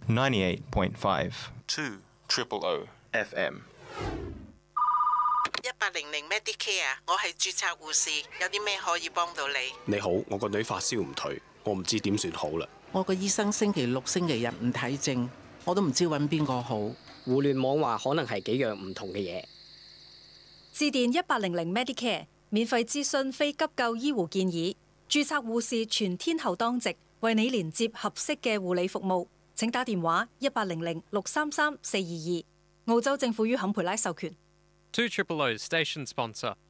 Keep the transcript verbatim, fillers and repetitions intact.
ninety-eight point five two triple O F M。 一八零零 Medicare， 我係註冊護士，有啲咩可以幫到你？ 你好，我個女發燒唔退，我唔知點算好啦。 我個醫生星期六、星期日唔睇症，我都唔知揾邊個好。 互聯網話可能係幾樣唔同嘅嘢。 致電一八零零 Medicare， 免費諮詢非急救醫護建議，註冊護士全天候當值，為你連接合適嘅護理服務。請打電話一八零零六三三四二二。澳洲政府於坎培拉授權。 two triple O station sponsor.